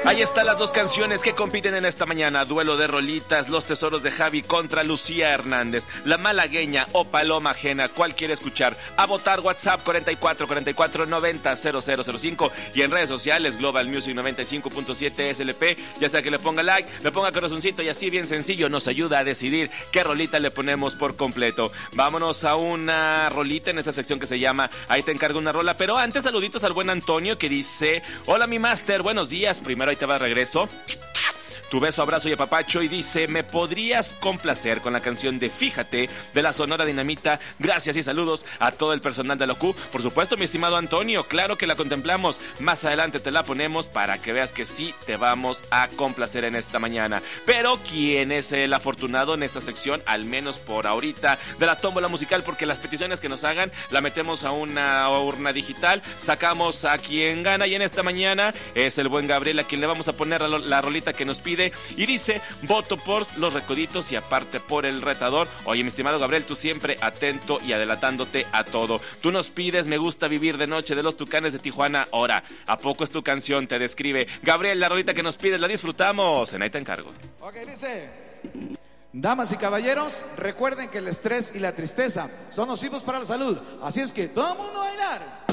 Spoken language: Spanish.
Ahí están las dos canciones que compiten en esta mañana. Duelo de rolitas, Los Tesoros de Javi contra Lucía Hernández. La Malagueña o Paloma Ajena. ¿Cuál quiere escuchar? A votar, WhatsApp 44 44 90 0005 y en redes sociales Global Music 95.7 SLP. Ya sea que le ponga like, le ponga corazoncito y así bien sencillo nos ayuda a decidir qué rolita le ponemos por completo. Vámonos a una rolita en esta sección que se llama Ahí te encargo una rola. Pero antes, saluditos al buen Antonio que dice: hola mi máster, buenos días. Primero ahí te va de regreso tu beso, abrazo y apapacho, y dice: ¿me podrías complacer con la canción de Fíjate de la Sonora Dinamita? Gracias y saludos a todo el personal de la Q. Por supuesto, mi estimado Antonio, claro que la contemplamos. Más adelante te la ponemos para que veas que sí te vamos a complacer en esta mañana. Pero ¿quién es el afortunado en esta sección? Al menos por ahorita, de la tómbola musical, porque las peticiones que nos hagan la metemos a una urna digital, sacamos a quien gana, y en esta mañana es el buen Gabriel a quien le vamos a poner la rolita que nos pide. Y dice: voto por Los Recoditos y aparte por El Retador. Oye, mi estimado Gabriel, tú siempre atento y adelantándote a todo. Tú nos pides Me Gusta Vivir de Noche de los Tucanes de Tijuana. Ahora, ¿a poco es tu canción? Te describe. Gabriel, la rolita que nos pides la disfrutamos en Ahí te encargo. Ok, dice: damas y caballeros, recuerden que el estrés y la tristeza son nocivos para la salud. Así es que todo el mundo a bailar.